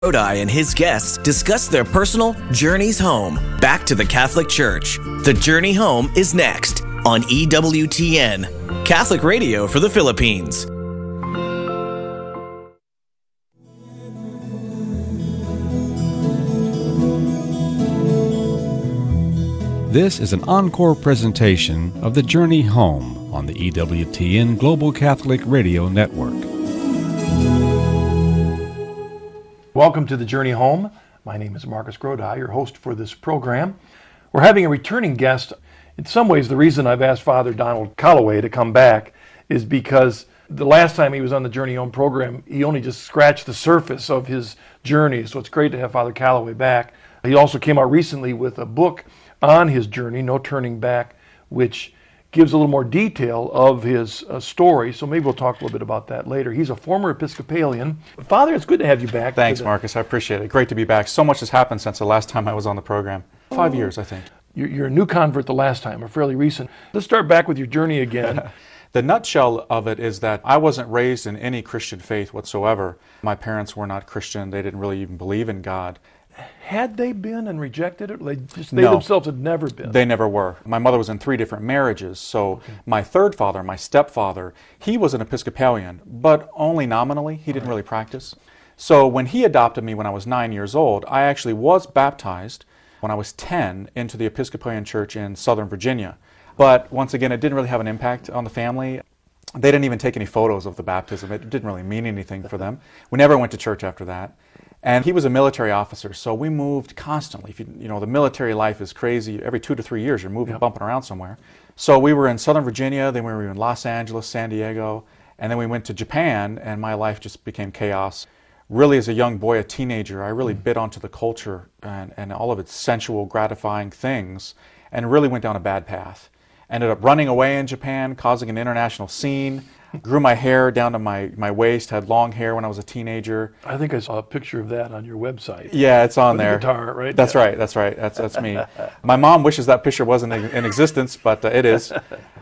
Grodi and his guests discuss their personal journeys home, back to the Catholic Church. The Journey Home is next on EWTN, Catholic Radio for the Philippines. This is an encore presentation of The Journey Home on the EWTN Global Catholic Radio Network. Welcome to The Journey Home. My name is Marcus Grodi, your host for this program. We're having a returning guest. In some ways, the reason I've asked Father Donald Calloway to come back is because the last time he was on the Journey Home program, he only just scratched the surface of his journey. So it's great to have Father Calloway back. He also came out recently with a book on his journey, No Turning Back, which gives a little more detail of his story. So maybe we'll talk a little bit about that later. He's a former Episcopalian. Father, it's good to have you back. Thanks, Marcus. I appreciate it. Great to be back. So much has happened since the last time I was on the program. 5 years, I think. You're a new convert the last time, or fairly recent. Let's start back with your journey again. The nutshell of it is that I wasn't raised in any Christian faith whatsoever. My parents were not Christian. They didn't really even believe in God. Had they been and rejected it? They No. themselves had never been. They never were. My mother was in 3 different marriages. So my third father, my stepfather, he was an Episcopalian, but only nominally. He didn't really practice. So when he adopted me when I was 9 years old, I actually was baptized when I was 10 into the Episcopalian Church in Southern Virginia. But once again, it didn't really have an impact on the family. They didn't even take any photos of the baptism. It didn't really mean anything for them. We never went to church after that. And he was a military officer, so we moved constantly. You know, the military life is crazy. Every 2 to 3 years, you're moving, bumping around somewhere. So we were in Southern Virginia, then we were in Los Angeles, San Diego, and then we went to Japan, and my life just became chaos. Really, as a young boy, a teenager, I really bit onto the culture and all of its sensual, gratifying things, and really went down a bad path. Ended up running away in Japan, causing an international scene. Grew my hair down to my waist, had long hair when I was a teenager. I think I saw a picture of that on your website. Yeah, it's on With there. The guitar, right? That's right, that's right. That's me. My mom wishes that picture wasn't in existence, but it is.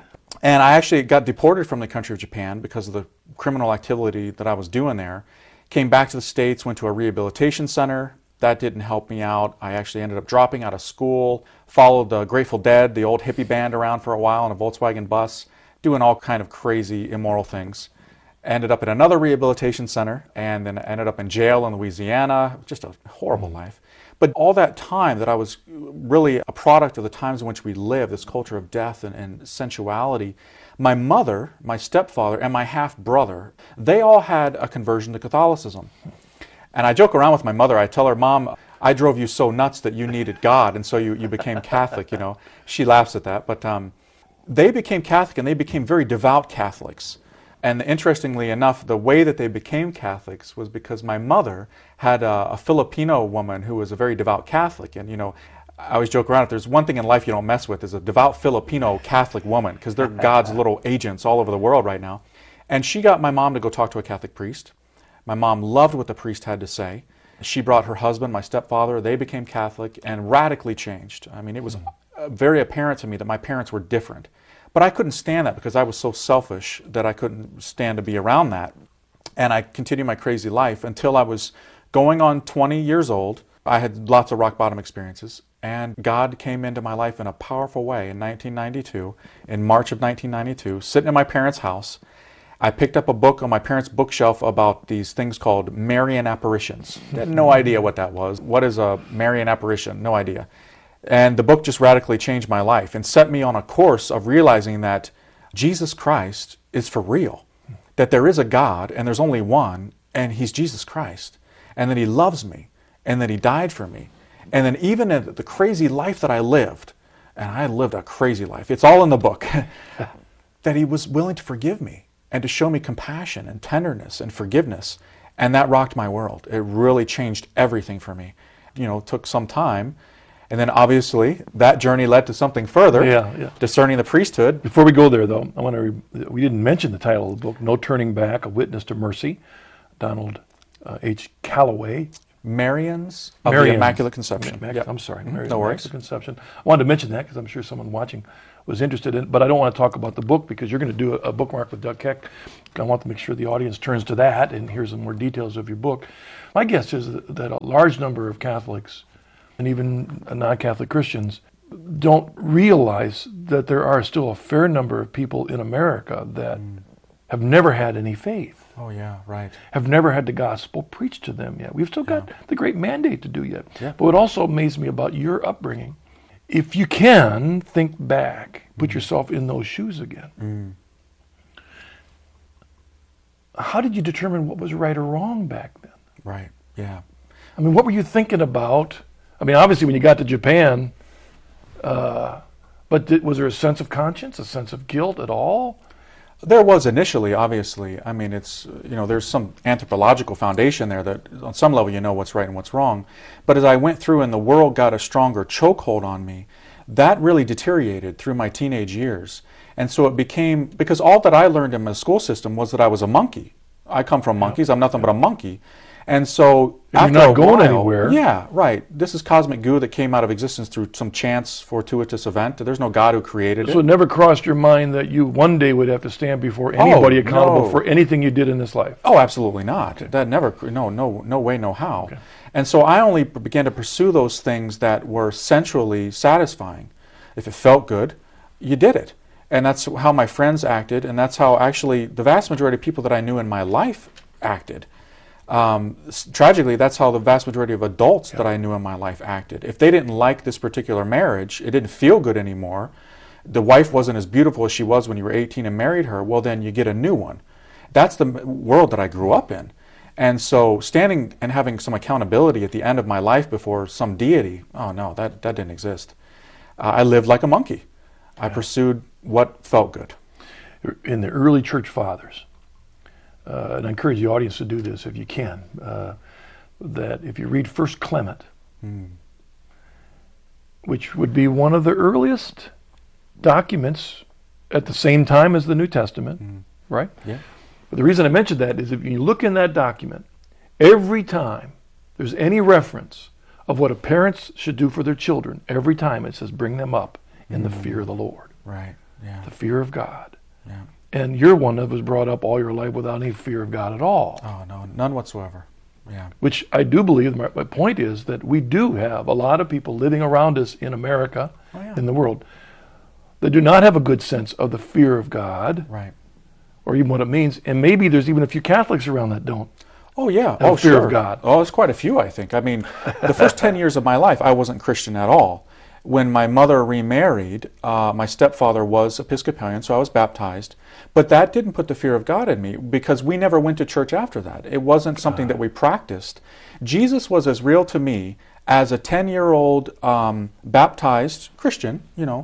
And I actually got deported from the country of Japan because of the criminal activity that I was doing there. Came back to the States, went to a rehabilitation center. That didn't help me out. I actually ended up dropping out of school, followed the Grateful Dead, the old hippie band, around for a while in a Volkswagen bus, doing all kind of crazy, immoral things. Ended up at another rehabilitation center, and then ended up in jail in Louisiana. Just a horrible life. But all that time that I was really a product of the times in which we live, this culture of death and sensuality, my mother, my stepfather, and my half-brother, they all had a conversion to Catholicism. And I joke around with my mother. I tell her, Mom, I drove you so nuts that you needed God, and so you became Catholic, you know. She laughs at that. But they became Catholic, and they became very devout Catholics. And interestingly enough, the way that they became Catholics was because my mother had a Filipino woman who was a very devout Catholic. And, you know, I always joke around, if there's one thing in life you don't mess with is a devout Filipino Catholic woman, because they're God's little agents all over the world right now. And she got my mom to go talk to a Catholic priest. My mom loved what the priest had to say. She brought her husband, my stepfather. They became Catholic and radically changed. I mean, it was very apparent to me that my parents were different. But I couldn't stand that because I was so selfish that I couldn't stand to be around that. And I continued my crazy life until I was going on 20 years old. I had lots of rock bottom experiences. And God came into my life in a powerful way in 1992, in March of 1992, sitting in my parents' house. I picked up a book on my parents' bookshelf about these things called Marian apparitions. I had no idea what that was. What is a Marian apparition? No idea. And the book just radically changed my life and set me on a course of realizing that Jesus Christ is for real, that there is a God and there's only one, and He's Jesus Christ, and that He loves me, and that He died for me. And then even in the crazy life that I lived, and I lived a crazy life, it's all in the book, that He was willing to forgive me and to show me compassion and tenderness and forgiveness. And that rocked my world. It really changed everything for me. You know, it took some time. And then obviously that journey led to something further, discerning the priesthood. Before we go there, though, I want to. We didn't mention the title of the book, No Turning Back, A Witness to Mercy, Donald H. Calloway. Marians of the Immaculate Conception. I'm sorry, Marians no of the worries. Immaculate Conception. I wanted to mention that because I'm sure someone watching was interested in it, but I don't want to talk about the book because you're going to do a bookmark with Doug Keck. I want to make sure the audience turns to that and hears some more details of your book. My guess is that a large number of Catholics and even non-Catholic Christians don't realize that there are still a fair number of people in America that have never had any faith. Oh, yeah, right. Have never had the gospel preached to them yet. We've still got the great mandate to do yet. Yeah. But what also amazed me about your upbringing, if you can think back, put yourself in those shoes again. How did you determine what was right or wrong back then? Right, yeah. I mean, what were you thinking about? I mean, obviously when you got to Japan, but was there a sense of conscience, a sense of guilt at all? There was initially, obviously. I mean, it's, there's some anthropological foundation there that on some level you know what's right and what's wrong. But as I went through and the world got a stronger chokehold on me, that really deteriorated through my teenage years. And so it became, because all that I learned in my school system was that I was a monkey. I come from monkeys, I'm nothing but a monkey. And so you're not going anywhere. Yeah, right. This is cosmic goo that came out of existence through some chance, fortuitous event. There's no God who created it. So it never crossed your mind that you one day would have to stand before anybody accountable for anything you did in this life? Oh, absolutely not. That never, no way, no how. Okay. And so I only began to pursue those things that were sensually satisfying. If it felt good, you did it. And that's how my friends acted, and that's how actually the vast majority of people that I knew in my life acted. Tragically, that's how the vast majority of adults that I knew in my life acted. If they didn't like this particular marriage, it didn't feel good anymore, the wife wasn't as beautiful as she was when you were 18 and married her, well then you get a new one. That's the world that I grew up in. And so standing and having some accountability at the end of my life before some deity, oh no, that didn't exist. I lived like a monkey. I pursued what felt good. In the early church fathers, and I encourage the audience to do this if you can, that if you read 1 Clement, which would be one of the earliest documents at the same time as the New Testament, right? Yeah. But the reason I mentioned that is if you look in that document, every time there's any reference of what a parents should do for their children, every time it says bring them up in the fear of the Lord. Right, yeah. The fear of God. Yeah. And you're one that was brought up all your life without any fear of God at all. Oh, no, none whatsoever. Yeah. Which I do believe, my point is that we do have a lot of people living around us in America, in the world, that do not have a good sense of the fear of God. Right. Or even what it means. And maybe there's even a few Catholics around that don't. Oh, yeah. Have fear of God. Oh, there's quite a few, I think. I mean, the first 10 years of my life, I wasn't Christian at all. When my mother remarried, my stepfather was Episcopalian, so I was baptized. But that didn't put the fear of God in me because we never went to church after that. It wasn't something that we practiced. Jesus was as real to me as a 10-year-old baptized Christian,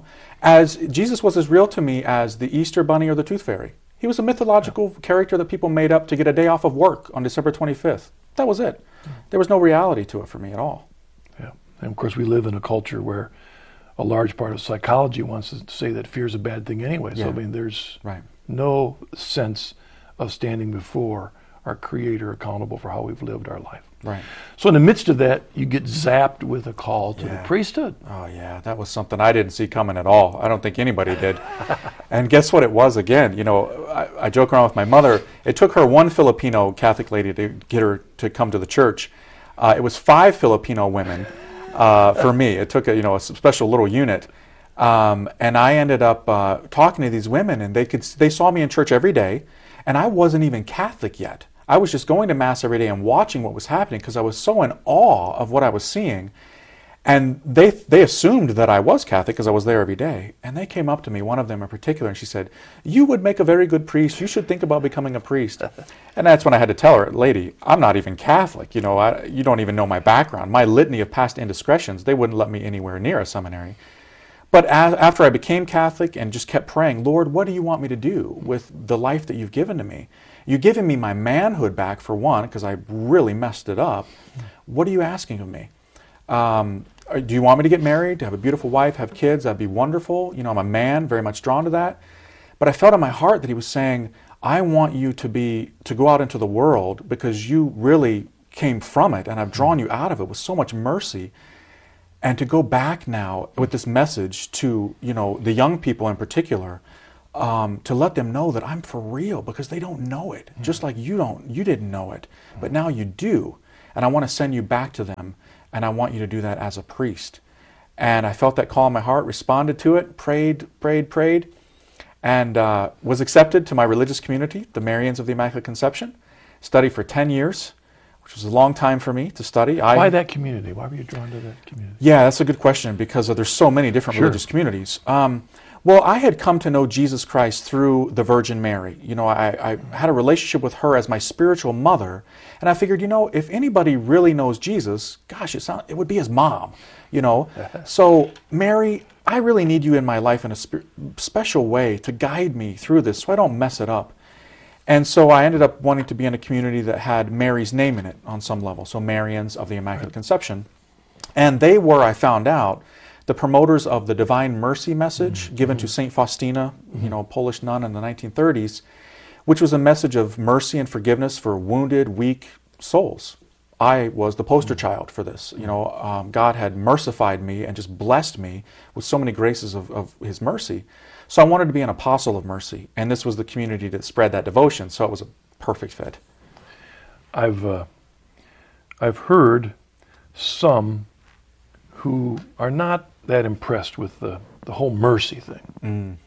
as Jesus was as real to me as the Easter Bunny or the Tooth Fairy. He was a mythological character that people made up to get a day off of work on December 25th. That was it. There was no reality to it for me at all. Yeah. And of course we live in a culture where a large part of psychology wants to say that fear is a bad thing anyway. So, I mean, there's no sense of standing before our Creator accountable for how we've lived our life. Right. So in the midst of that, you get zapped with a call to the priesthood. Oh, yeah. That was something I didn't see coming at all. I don't think anybody did. And guess what it was again? I joke around with my mother. It took her one Filipino Catholic lady to get her to come to the church. It was 5 Filipino women. For me, it took a special little unit, and I ended up talking to these women, and they saw me in church every day, and I wasn't even Catholic yet. I was just going to Mass every day and watching what was happening because I was so in awe of what I was seeing, and they assumed that I was Catholic because I was there every day, and they came up to me, one of them in particular, and she said, "You would make a very good priest. You should think about becoming a priest." And that's when I had to tell her, "Lady, I'm not even Catholic. You don't even know my background. My litany of past indiscretions, they wouldn't let me anywhere near a seminary." But after I became Catholic and just kept praying, "Lord, what do you want me to do with the life that you've given to me? You've given me my manhood back, for one, because I really messed it up. What are you asking of me? Do you want me to get married, to have a beautiful wife, have kids? That'd be wonderful. I'm a man, very much drawn to that." But I felt in my heart that he was saying, "I want you to go out into the world because you really came from it, and I've drawn you out of it with so much mercy. And to go back now with this message to the young people in particular, to let them know that I'm for real because they don't know it, just like you didn't know it, but now you do. and I want to send you back to them, and I want you to do that as a priest. And I felt that call in my heart, responded to it, prayed, and was accepted to my religious community, the Marians of the Immaculate Conception. Studied for 10 years, which was a long time for me to study. Why that community? Why were you drawn to that community? Yeah, that's a good question, because there's so many different religious communities. Well, I had come to know Jesus Christ through the Virgin Mary. You know, I had a relationship with her as my spiritual mother, and I figured, you know, if anybody really knows Jesus, gosh, it would be his mom, you know. So, Mary, I really need you in my life in a special way to guide me through this so I don't mess it up. And so I ended up wanting to be in a community that had Mary's name in it on some level, so Marians of the Immaculate Conception. And they were, I found out, the promoters of the Divine Mercy message given to St. Faustina, you know, a Polish nun in the 1930s, which was a message of mercy and forgiveness for wounded, weak souls. I was the poster child for this. You know, God had mercified me and just blessed me with so many graces of His mercy. So I wanted to be an apostle of mercy, and this was the community that spread that devotion, so it was a perfect fit. I've heard some who are not that impressed with the whole mercy thing.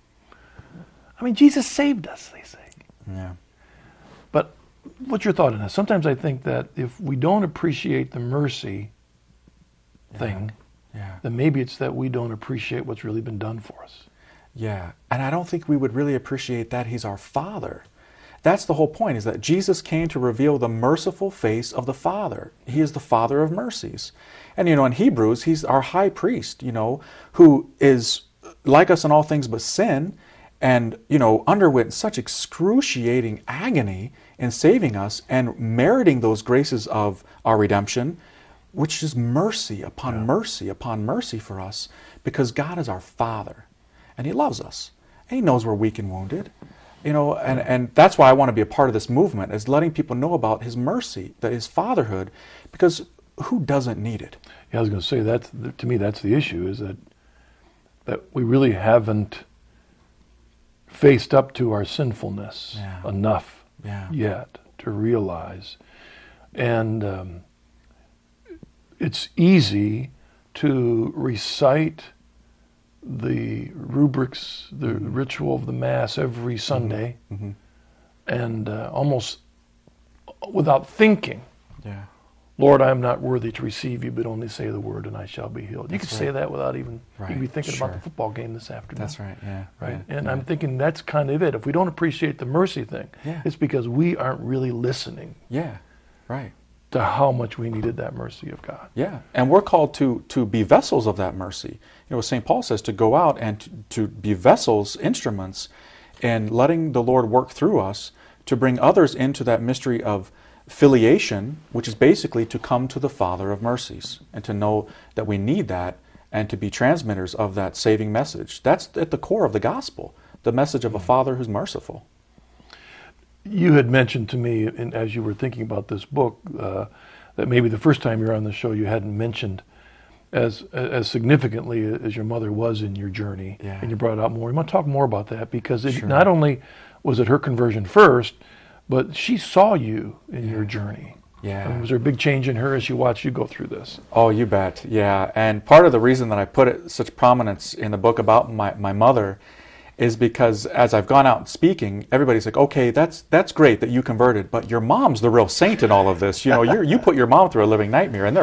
I mean, Jesus saved us, they say. Yeah. But what's your thought on this? Sometimes I think that if we don't appreciate the mercy thing, then maybe it's that we don't appreciate what's really been done for us. Yeah, and I don't think we would really appreciate that He's our Father. That's the whole point, is that Jesus came to reveal the merciful face of the Father. He is the Father of mercies. And, you know, in Hebrews, He's our high priest, you know, who is like us in all things but sin, and, you know, underwent such excruciating agony in saving us and meriting those graces of our redemption, which is mercy upon mercy upon mercy for us, because God is our Father. And He loves us. And He knows we're weak and wounded. You know, and that's why I want to be a part of this movement, is letting people know about His mercy, that His fatherhood, because who doesn't need it? Yeah, I was going to say, to me, that's the issue, is that we really haven't faced up to our sinfulness enough yet to realize. And it's easy to recite the rubrics, the ritual of the Mass every Sunday, and almost without thinking, Lord, I am not worthy to receive you, but only say the word and I shall be healed. You could say that without even, you could be thinking about the football game this afternoon. That's right, Right? And I'm thinking that's kind of it. If we don't appreciate the mercy thing, it's because we aren't really listening. Yeah, right. To how much we needed that mercy of God. Yeah, and we're called to be vessels of that mercy. You know, St. Paul says to go out and to be vessels, instruments, and letting the Lord work through us to bring others into that mystery of filiation, which is basically to come to the Father of mercies and to know that we need that and to be transmitters of that saving message. That's at the core of the gospel, the message of a Father who's merciful. You had mentioned to me, as you were thinking about this book, that maybe the first time you were on the show you hadn't mentioned as significantly as your mother was in your journey, and you brought it out more. We want to talk more about that, because not only was it her conversion first, but she saw you in your journey. Yeah. I mean, was there a big change in her as she watched you go through this? Oh, you bet. Yeah. And part of the reason that I put it such prominence in the book about my mother is because as I've gone out speaking, everybody's like, okay, that's great that you converted, but your mom's the real saint in all of this. You know, you put your mom through a living nightmare, and they're